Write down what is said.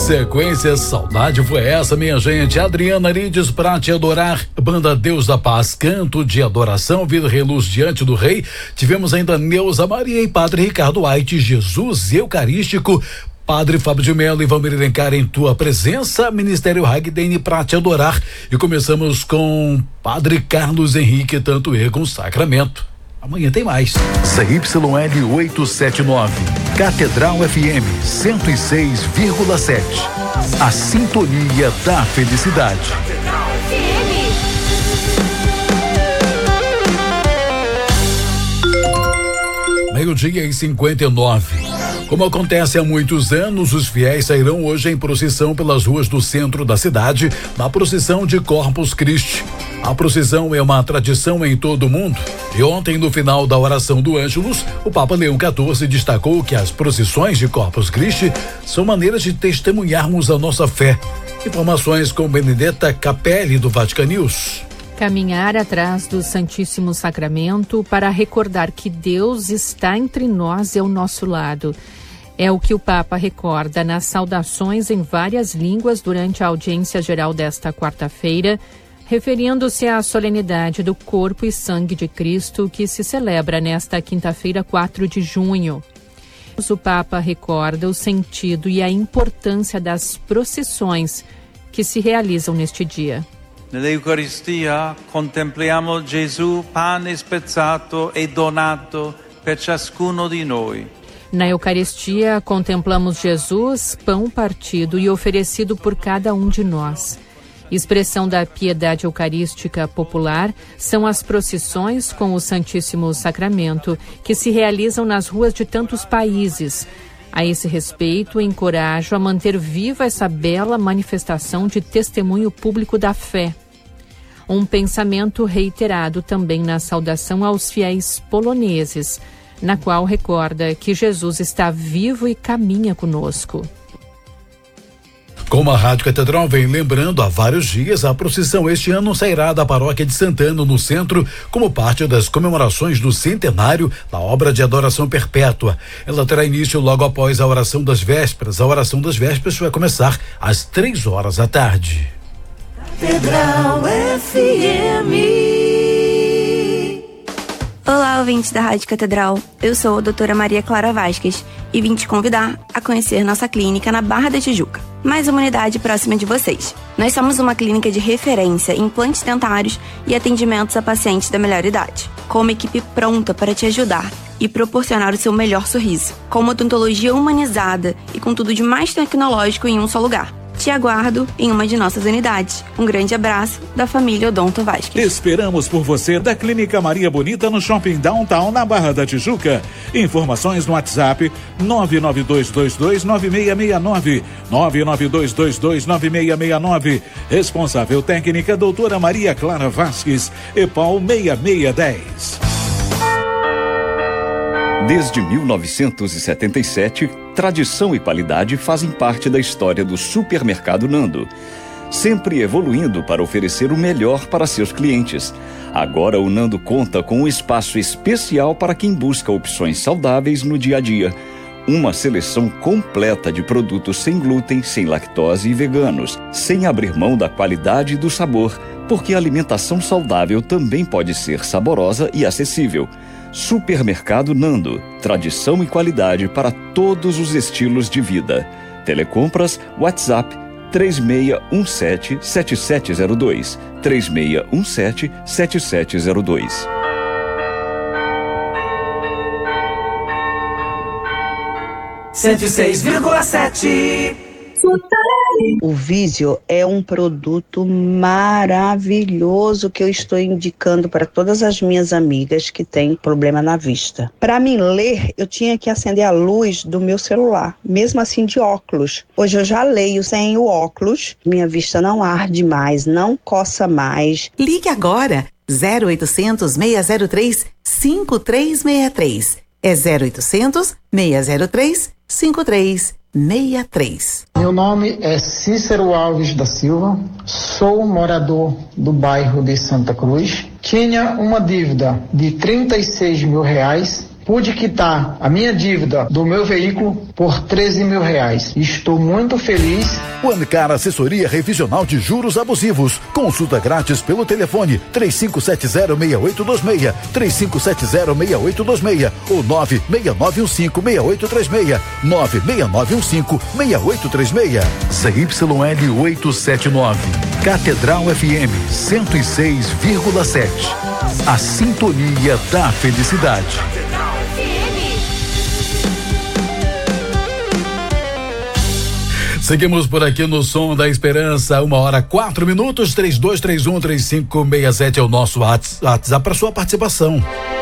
sequência, saudade foi essa, minha gente. Adriana Arides, Pra Te Adorar, Banda Deus da Paz, Canto de Adoração, Vida Reluz Diante do Rei. Tivemos ainda Neuza Maria e Padre Ricardo White, Jesus Eucarístico. Padre Fábio de Mello e Valmir Alencar, Em Tua Presença, Ministério Hagdeni, Pra Te Adorar. E começamos com Padre Carlos Henrique, Tanto Eu com Sacramento. Amanhã tem mais. CYL 879, Catedral FM 106,7. A sintonia da felicidade. Meio-dia e 59. Como acontece há muitos anos, os fiéis sairão hoje em procissão pelas ruas do centro da cidade, na procissão de Corpus Christi. A procissão é uma tradição em todo o mundo. E ontem, no final da oração do Ângelus, o Papa Leão XIV destacou que as procissões de Corpus Christi são maneiras de testemunharmos a nossa fé. Informações com Benedetta Capelli, do Vatican News. Caminhar atrás do Santíssimo Sacramento para recordar que Deus está entre nós e ao nosso lado. É o que o Papa recorda nas saudações em várias línguas durante a audiência geral desta quarta-feira, referindo-se à solenidade do corpo e sangue de Cristo que se celebra nesta quinta-feira, 4 de junho. O Papa recorda o sentido e a importância das procissões que se realizam neste dia. Nell'Eucaristia contempliamo Gesù pane spezzato e donato per ciascuno di noi. Na Eucaristia contemplamos Jesus, pão partido e oferecido por cada um de nós. Expressão da piedade eucarística popular são as procissões com o Santíssimo Sacramento que se realizam nas ruas de tantos países. A esse respeito, encorajo a manter viva essa bela manifestação de testemunho público da fé. Um pensamento reiterado também na saudação aos fiéis poloneses, na qual recorda que Jesus está vivo e caminha conosco. Como a Rádio Catedral vem lembrando há vários dias, a procissão este ano sairá da paróquia de Santana, no centro, como parte das comemorações do centenário da obra de adoração perpétua. Ela terá início logo após a oração das vésperas. A oração das vésperas vai começar às 3h da tarde. Catedral FM. Olá, ouvintes da Rádio Catedral. Eu sou a doutora Maria Clara Vasquez e vim te convidar a conhecer nossa clínica na Barra da Tijuca, mais uma unidade próxima de vocês. Nós somos uma clínica de referência em implantes dentários e atendimentos a pacientes da melhor idade, com uma equipe pronta para te ajudar e proporcionar o seu melhor sorriso, com uma odontologia humanizada e com tudo de mais tecnológico em um só lugar. Te aguardo em uma de nossas unidades. Um grande abraço da família Odonto Vasquez. Esperamos por você da Clínica Maria Bonita no Shopping Downtown, na Barra da Tijuca. Informações no WhatsApp 992229669. 992229669. Responsável técnica doutora Maria Clara Vasquez, EPAL 6610. Desde 1977, tradição e qualidade fazem parte da história do Supermercado Nando, sempre evoluindo para oferecer o melhor para seus clientes. Agora o Nando conta com um espaço especial para quem busca opções saudáveis no dia a dia. Uma seleção completa de produtos sem glúten, sem lactose e veganos, sem abrir mão da qualidade e do sabor, porque a alimentação saudável também pode ser saborosa e acessível. Supermercado Nando, tradição e qualidade para todos os estilos de vida. Telecompras, WhatsApp 3617-7702, 3617-7702. Cento e 106,7. O Visio é um produto maravilhoso que eu estou indicando para todas as minhas amigas que têm problema na vista. Para mim ler, eu tinha que acender a luz do meu celular, mesmo assim de óculos. Hoje eu já leio sem o óculos, minha vista não arde mais, não coça mais. Ligue agora, 0800 603 5363. É 0800 603 5363. Meu nome é Cícero Alves da Silva, sou morador do bairro de Santa Cruz. Tinha uma dívida de R$36 mil pude quitar a minha dívida do meu veículo por R$13 mil. Estou muito feliz. Ancar Assessoria Revisional de Juros Abusivos. Consulta grátis pelo telefone 3570-6826, 3570-6826 ou 96915-6836, 96915-6836. CYL 879. Catedral FM 106,7. A sintonia da felicidade. Seguimos por aqui no Som da Esperança, 1h04, 3231-3567 é o nosso WhatsApp para sua participação.